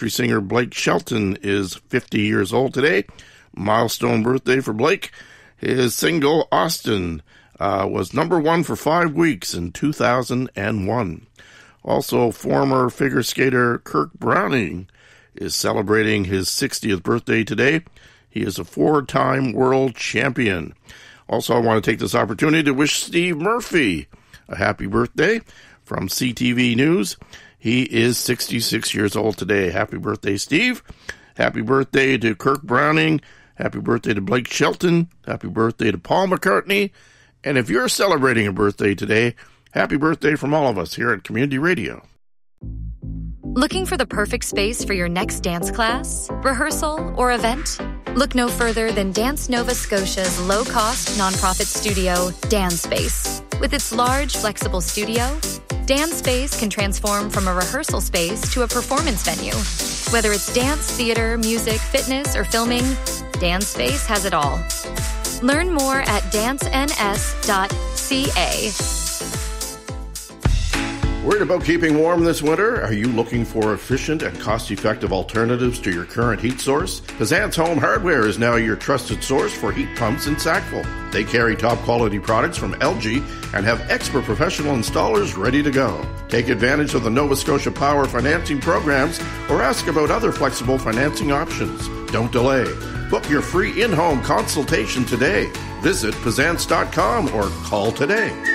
country singer Blake Shelton is 50 years old today. Milestone birthday for Blake. His single, Austin, was number one for 5 weeks in 2001. Also, former figure skater Kirk Browning is celebrating his 60th birthday today. He is a 4-time world champion. Also, I want to take this opportunity to wish Steve Murphy a happy birthday from CTV News. He is 66 years old today. Happy birthday, Steve. Happy birthday to Kirk Browning. Happy birthday to Blake Shelton. Happy birthday to Paul McCartney. And if you're celebrating a birthday today, happy birthday from all of us here at Community Radio. Looking for the perfect space for your next dance class, rehearsal, or event? Look no further than Dance Nova Scotia's low-cost nonprofit studio, Dance Space. With its large, flexible studio, Dance Space can transform from a rehearsal space to a performance venue. Whether it's dance, theater, music, fitness, or filming, Dance Space has it all. Learn more at dancens.ca. Worried about keeping warm this winter? Are you looking for efficient and cost-effective alternatives to your current heat source? Pazant's Home Hardware is now your trusted source for heat pumps in Sackville. They carry top-quality products from LG and have expert professional installers ready to go. Take advantage of the Nova Scotia Power financing programs or ask about other flexible financing options. Don't delay. Book your free in-home consultation today. Visit Pazants.com or call today.